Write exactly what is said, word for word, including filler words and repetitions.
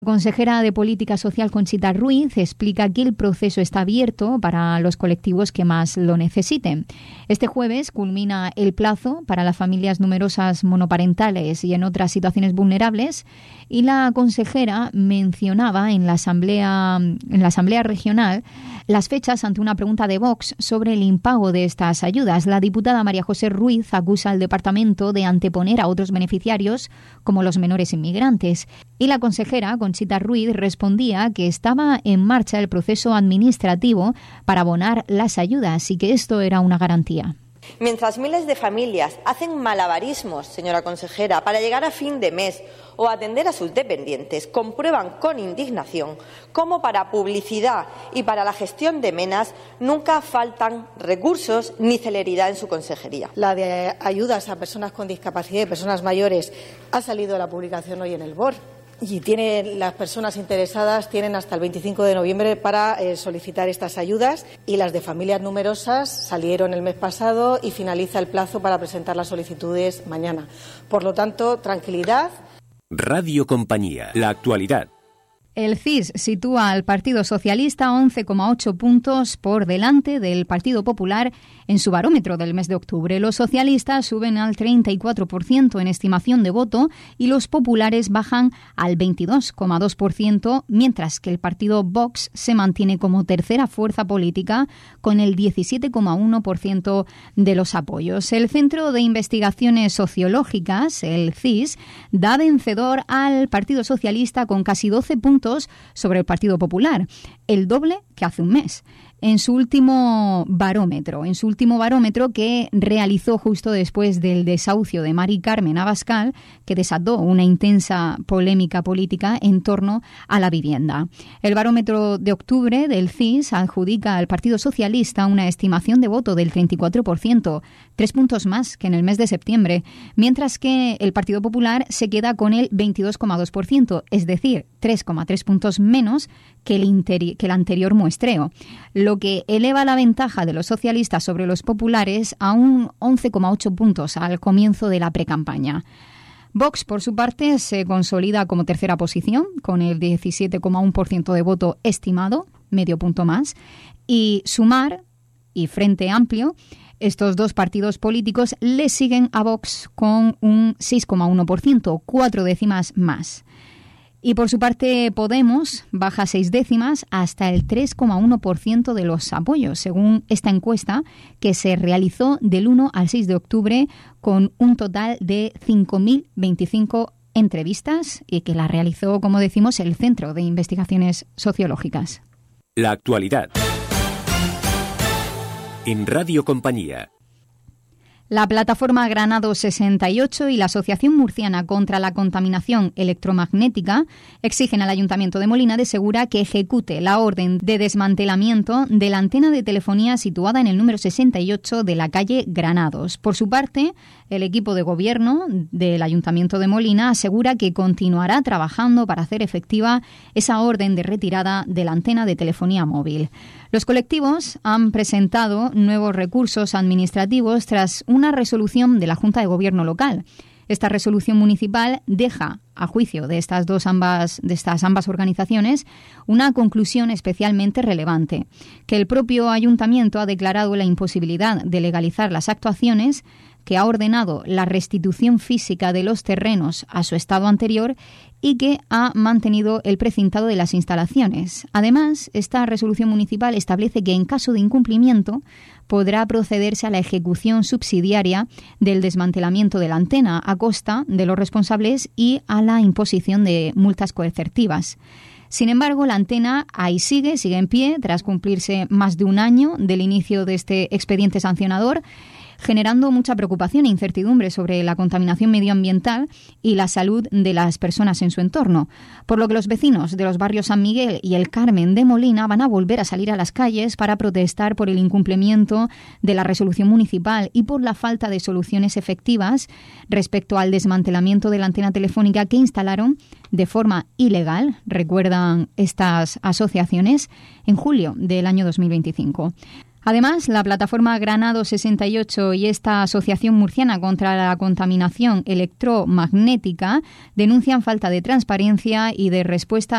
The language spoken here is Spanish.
La consejera de Política Social, Conchita Ruiz, explica que el proceso está abierto para los colectivos que más lo necesiten. Este jueves culmina el plazo para las familias numerosas monoparentales y en otras situaciones vulnerables, y la consejera mencionaba en la asamblea, en la asamblea regional las fechas ante una pregunta de Vox sobre el impago de estas ayudas. La diputada María José Ruiz acusa al departamento de anteponer a otros beneficiarios, como los menores inmigrantes, y la consejera Conchita Ruiz respondía que estaba en marcha el proceso administrativo para abonar las ayudas y que esto era una garantía. Mientras miles de familias hacen malabarismos, señora consejera, para llegar a fin de mes o atender a sus dependientes, comprueban con indignación cómo para publicidad y para la gestión de menas nunca faltan recursos ni celeridad en su consejería. La de ayudas a personas con discapacidad y personas mayores ha salido a la publicación hoy en el B O R. Y tiene, las personas interesadas tienen hasta el veinticinco de noviembre para eh, solicitar estas ayudas, y las de familias numerosas salieron el mes pasado y finaliza el plazo para presentar las solicitudes mañana. Por lo tanto, tranquilidad. Radio Compañía, la actualidad. El C I S sitúa al Partido Socialista once coma ocho puntos por delante del Partido Popular en su barómetro del mes de octubre. Los socialistas suben al treinta y cuatro por ciento en estimación de voto y los populares bajan al veintidós coma dos por ciento, mientras que el partido Vox se mantiene como tercera fuerza política con el diecisiete coma uno por ciento de los apoyos. El Centro de Investigaciones Sociológicas, el C I S, da vencedor al Partido Socialista con casi doce puntos sobre el Partido Popular, el doble que hace un mes. En su último barómetro, en su último barómetro que realizó justo después del desahucio de Mari Carmen Abascal, que desató una intensa polémica política en torno a la vivienda. El barómetro de octubre del C I S adjudica al Partido Socialista una estimación de voto del treinta y cuatro por ciento, tres puntos más que en el mes de septiembre, mientras que el Partido Popular se queda con el veintidós coma dos por ciento, es decir, tres coma tres puntos menos que el, interi- que el anterior muestreo, lo que eleva la ventaja de los socialistas sobre los populares a un once coma ocho puntos al comienzo de la precampaña. Vox, por su parte, se consolida como tercera posición, con el diecisiete coma uno por ciento de voto estimado, medio punto más, y Sumar y Frente Amplio, estos dos partidos políticos, le siguen a Vox con un seis coma uno por ciento, cuatro décimas más. Y por su parte Podemos baja seis décimas hasta el tres coma uno por ciento de los apoyos, según esta encuesta que se realizó del uno al seis de octubre con un total de cinco mil veinticinco entrevistas y que la realizó, como decimos, el Centro de Investigaciones Sociológicas. La actualidad. En Radio Compañía. La plataforma Granados sesenta y ocho y la Asociación Murciana contra la Contaminación Electromagnética exigen al Ayuntamiento de Molina de Segura que ejecute la orden de desmantelamiento de la antena de telefonía situada en el número sesenta y ocho de la calle Granados. Por su parte, el equipo de gobierno del Ayuntamiento de Molina asegura que continuará trabajando para hacer efectiva esa orden de retirada de la antena de telefonía móvil. Los colectivos han presentado nuevos recursos administrativos tras una resolución de la Junta de Gobierno local. Esta resolución municipal deja, a juicio de estas dos ambas, de estas ambas organizaciones, una conclusión especialmente relevante, que el propio ayuntamiento ha declarado la imposibilidad de legalizar las actuaciones, que ha ordenado la restitución física de los terrenos a su estado anterior y que ha mantenido el precintado de las instalaciones. Además, esta resolución municipal establece que en caso de incumplimiento podrá procederse a la ejecución subsidiaria del desmantelamiento de la antena a costa de los responsables y a la imposición de multas coercitivas. Sin embargo, la antena ahí sigue, sigue en pie, tras cumplirse más de un año del inicio de este expediente sancionador, generando mucha preocupación e incertidumbre sobre la contaminación medioambiental y la salud de las personas en su entorno, por lo que los vecinos de los barrios San Miguel y El Carmen de Molina van a volver a salir a las calles para protestar por el incumplimiento de la resolución municipal y por la falta de soluciones efectivas respecto al desmantelamiento de la antena telefónica que instalaron de forma ilegal, recuerdan estas asociaciones, en julio del año dos mil veinticinco. Además, la plataforma Granado sesenta y ocho y esta Asociación Murciana contra la Contaminación Electromagnética denuncian falta de transparencia y de respuesta